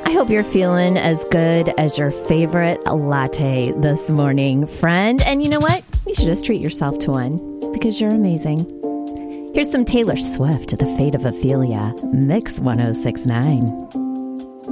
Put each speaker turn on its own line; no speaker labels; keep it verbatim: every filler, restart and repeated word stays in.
I hope you're feeling as good as your favorite latte this morning, friend. And you know what? You should just treat yourself to one because you're amazing. Here's some Taylor Swift, The Fate of Ophelia, Mix one oh six point nine.